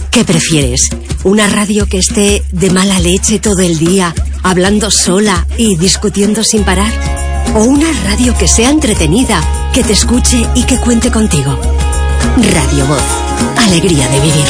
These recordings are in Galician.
¿Qué prefieres? ¿Una radio que esté de mala leche todo el día, hablando sola y discutiendo sin parar? ¿O una radio que sea entretenida, que te escuche y que cuente contigo? Radio Voz. Alegría de vivir.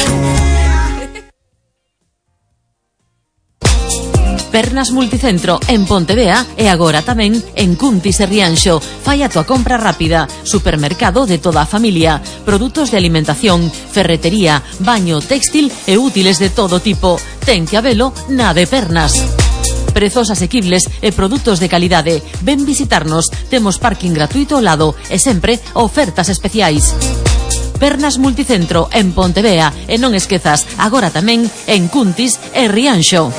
Pernas Multicentro en Pontevea e agora tamén en Cuntis e Rianxo. Fai a tua compra rápida. Supermercado de toda a familia. Produtos de alimentación, ferretería, baño, textil e útiles de todo tipo. Ten que habelo na de Pernas. Prezos asequibles e produtos de calidade. Ven visitarnos. Temos parking gratuito ao lado e sempre ofertas especiais. Pernas Multicentro en Pontevea e non esquezas, agora tamén en Cuntis e Rianxo.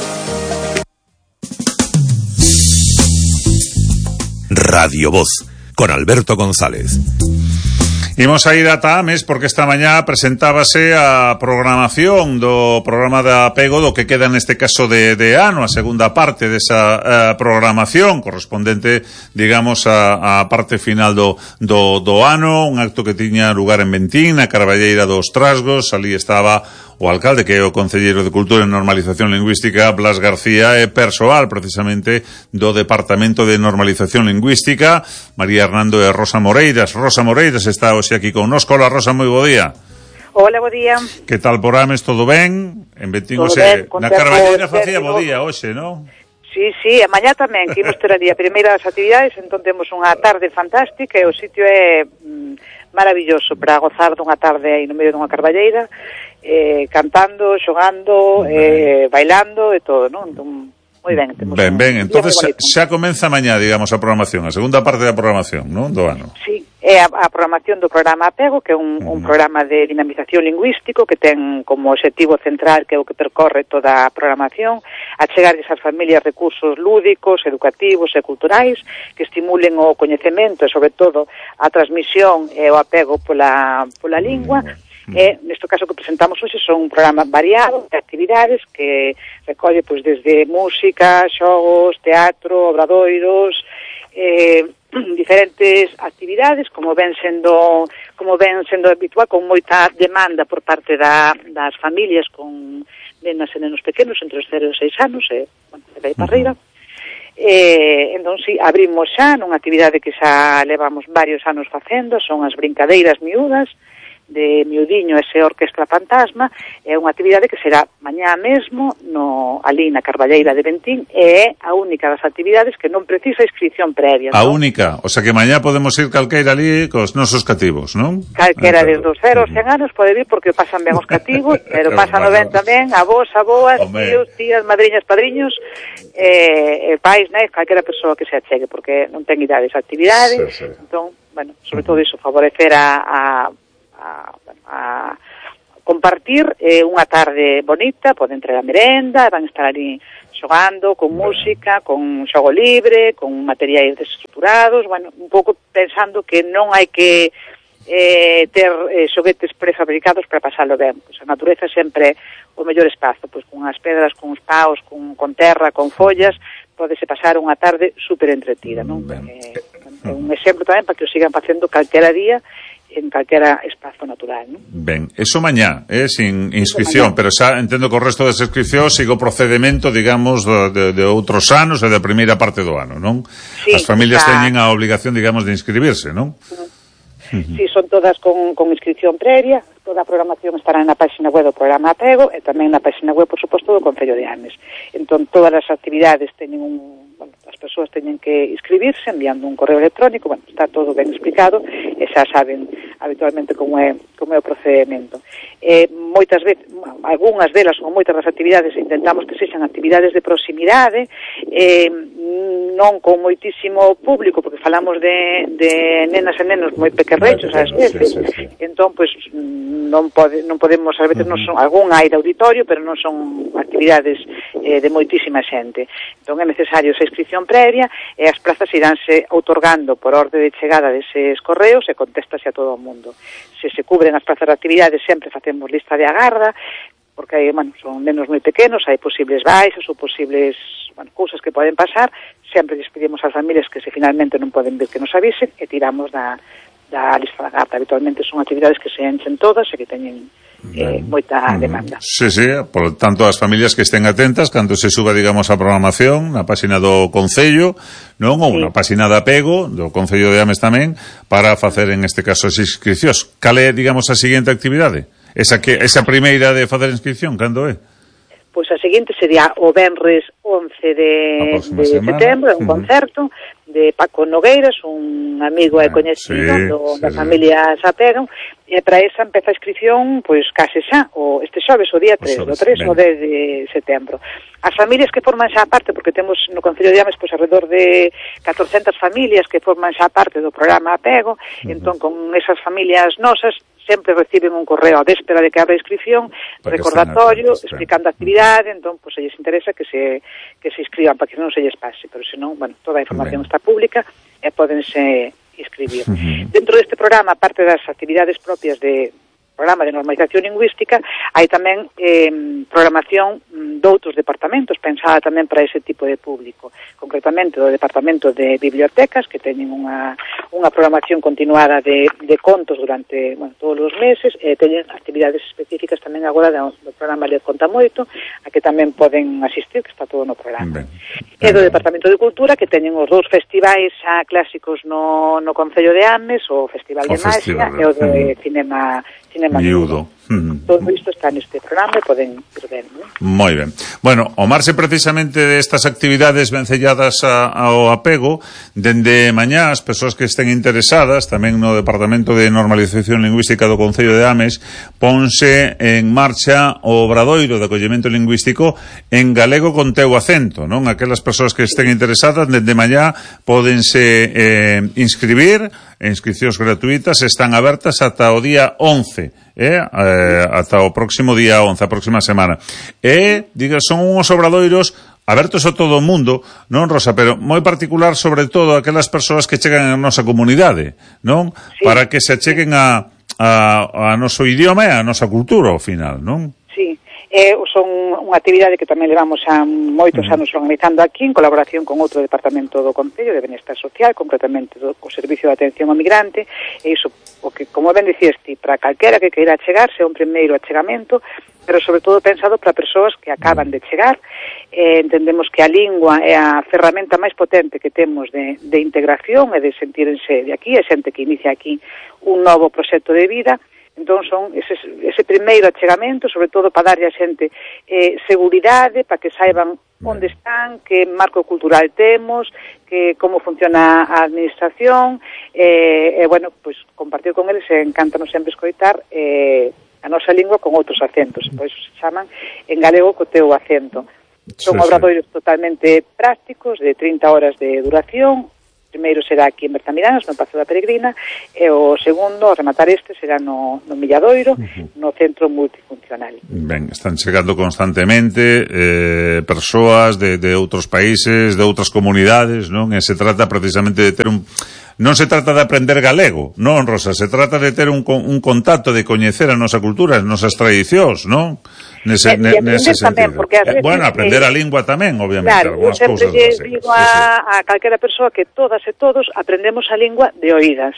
Radio Voz, con Alberto González. Imos a ir ata Ames porque esta mañá presentábase a programación do programa de apego do que queda neste caso de ano, a segunda parte desa programación correspondente, digamos, a parte final do ano, un acto que tiña lugar en Bentín, na Carballeira dos Trasgos. Ali estaba o alcalde, que é o concelleiro de Cultura e Normalización Lingüística, Blas García, e persoal precisamente do Departamento de Normalización Lingüística, María Hernando e Rosa Moreiras. Rosa Moreiras está hoxe aquí connosco. Hola, Rosa, moi bo día. Hola, bo día. Que tal por Ames, todo ben? En Bentín, na Carballeira facía bo día hoxe, non? Sí, a mañá tamén, que imos ter a primeira das actividades, entón temos unha tarde fantástica e o sitio é maravilloso para gozar dunha tarde aí no medio dunha carballeira, cantando, xogando, bailando e todo, non? Entón, moi ben. Ben, entonces xa comeza mañá, digamos, a programación, a segunda parte da programación, non? Do ano. Sí, é a programación do programa Apego, que é un programa de dinamización lingüístico que ten como objetivo central, que é o que percorre toda a programación, achegarlles ás familias recursos lúdicos, educativos e culturais que estimulen o coñecemento e, sobre todo, a transmisión e o apego pola lingua. E, neste caso que presentamos hoxe, son un programa variado de actividades que recolle pois desde música, xogos, teatro, obradoiros, diferentes actividades, como ven sendo habitual, con moita demanda por parte das familias con nenas e nenos pequenos entre os 0 e os 6 anos, de aí para arriba. Entón, si, abrimos xa nunha actividade que xa levamos varios anos facendo, son as brincadeiras miúdas, de Miudiño ese Orquestra Fantasma. É unha actividade que será mañá mesmo ali na Carballeira de Bentín, e é a única das actividades que non precisa inscripción previa. A única, o sea que mañá podemos ir calqueira ali cos nosos cativos, non? Calquera desde os 0 aos 100 anos pode vir porque pasan ben os cativos, pero pasan ben tamén avós, aboas, tíos, tías, madriñas, padriños, pais, calquera persoa que se achegue, porque non ten idades actividades. Entón, bueno, sobre todo iso, favorecer a compartir unha tarde bonita, poden traer a merenda, van estar ali xogando, con música, con xogo libre, con materiais desestruturados, bueno, un pouco pensando que non hai que ter xoguetes prefabricados para pasarlo ben. Pois a natureza sempre o mellor espazo, pois con as pedras, con os paus, con terra, con follas, podese pasar unha tarde super entretida, non? Un exemplo tamén para que o sigan facendo calquera día en calquera espazo natural, non? Ben, eso mañá, sin inscripción, pero xa entendo que o resto das inscripcións sigo o procedimento, digamos, de outros anos e da primeira parte do ano, non? Sí, as familias teñen a obligación, digamos, de inscribirse, non? Sí, son todas con inscripción previa. Toda a programación estará na página web do programa Apego e tamén na página web, por suposto, do Concello de Ames. Entón, todas as actividades teñen as persoas teñen que inscribirse enviando un correo electrónico, bueno, está todo ben explicado e xa saben habitualmente como é o procedimento. Moitas veces, algunhas delas ou moitas das actividades intentamos que sexan actividades de proximidade, non con moitísimo público, porque falamos de nenas e nenos moi pequerrechos ás veces, entón, pois, non podemos, ás veces non son, algún hai de auditorio, pero non son actividades de moitísima xente. Entón é necesario esa inscripción previa e as plazas iránse outorgando por orde de chegada deses correos e contéstase a todo o mundo. Se cubren as plazas de actividades, sempre facemos lista de agarda, porque hai, son nenos moi pequenos, hai posibles baixas ou posibles cousas que poden pasar. Sempre lles pedimos ás familias que se finalmente non poden ver que nos avisen e tiramos da da lista da carta. Habitualmente son actividades que se enchen todas e que teñen moita demanda. Sí, por tanto, as familias que estén atentas cando se suba, digamos, a programación na páxina do Concello, non? Ou na páxina de apego do Concello de Ames tamén, para facer, en este caso, as inscripcións. Cal é, digamos, a seguinte actividade? Esa primeira de facer inscripción, cando é? Pois a seguinte sería o venres 11 de setembro, un concerto de Paco Nogueiras, un amigo e coñecido da familia Sapero, e para esa empeza a inscripción, pois case xa, este xoves, o día 3, do 3 ao 10 de setembro. As familias que forman xa parte, porque temos no Concello de Ames pois alrededor de 400 familias que forman xa parte do programa Apego, entón con esas familias nosas sempre reciben un correo a véspera de que abra a inscripción, recordatorio, explicando a actividade, entón, pois, se lles interesa que se inscriban para que non se lles pase, pero senón, bueno, toda a información está pública e pódense inscribir. Dentro deste programa, aparte das actividades propias de programa de normalización lingüística, hai tamén programación doutros departamentos, pensada tamén para ese tipo de público, concretamente do Departamento de Bibliotecas, que teñen unha programación continuada de contos durante todos os meses, e teñen actividades específicas tamén agora do programa Le Conta Moito, a que tamén poden asistir, que está todo no programa. E do Departamento de Cultura, que teñen os dous festivais xa clásicos no Concello de Ames, o Festival de Magia e o de Cinema Miúdo. Todo isto está neste programa e poden ir ben, non? Moi ben. Bueno, o marxe precisamente destas actividades vencelladas ao apego, dende mañá as persoas que estén interesadas, tamén no Departamento de Normalización Lingüística do Concello de Ames, ponse en marcha o obradoiro de acollemento lingüístico en galego con teu acento, non? Aquelas persoas que estén interesadas, dende mañá pódense inscribir, inscripcións gratuitas, están abertas ata o día 11, ata o próximo día 11, a próxima semana. Son uns obradoiros abertos a todo o mundo, non, Rosa? Pero moi particular, sobre todo, aquelas persoas que chegan a nosa comunidade, non? Sí. Para que se acheguen a noso idioma e a nosa cultura, ao final, non? Sí. Son unha actividade que tamén levamos a moitos anos organizando aquí en colaboración con outro departamento do Concello de Benestar Social, concretamente o Servicio de Atención ao Migrante, e iso, o que, como ben diciste, para calquera que queira achegarse, é un primeiro achegamento, pero sobre todo pensado para persoas que acaban de chegar. Entendemos que a lingua é a ferramenta máis potente que temos de integración e de sentírense de aquí, é xente que inicia aquí un novo proxecto de vida. Entón son ese primeiro achegamento, sobre todo para darlle a xente seguridade, para que saiban onde están, que marco cultural temos, que como funciona a administración, bueno, pois compartir con eles, encántanos sempre escoitar a nosa lingua con outros acentos, pois se chaman en galego co teu acento. Son obradoiros totalmente prácticos, de 30 horas de duración. Primeiro será aquí en Bertamiráns, no Pazo da Peregrina, e o segundo, ao rematar será no Milladoiro, no Centro Multifuncional. Ben, están chegando constantemente persoas de outros países, de outras comunidades, non? E se trata precisamente de ter non se trata de aprender galego, non, Rosa? Se trata de ter un contacto, de coñecer a nosa cultura, as nosas tradicións, non? Nese sentido. Tamén, bueno, aprender a lingua tamén, obviamente. Claro, eu sempre digo a calquera persoa que todas e todos aprendemos a lingua de oídas.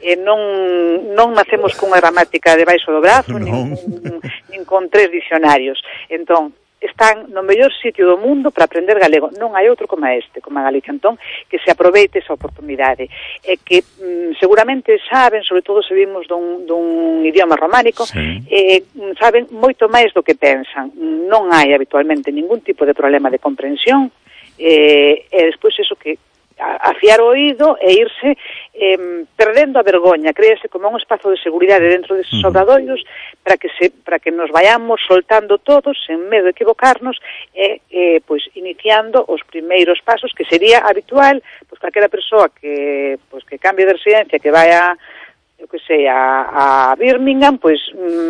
Non nacemos cunha gramática debaixo do brazo, nin con 3 dicionarios. Entón, están no mellor sitio do mundo para aprender galego. Non hai outro como a Galicia. Entón, que se aproveite esa oportunidade. E que seguramente saben, sobre todo se vimos dun idioma románico, saben moito máis do que pensan. Non hai habitualmente ningún tipo de problema de comprensión, e despois eso que afiar o oído e irse perdendo a vergoña, créese como un espazo de seguridade dentro deses obradoiros para que nos vayamos soltando todos sen medo de equivocarnos e pois iniciando os primeiros pasos, que sería habitual, pois calquera persoa que cambie de residencia, que vaya a Birmingham, pois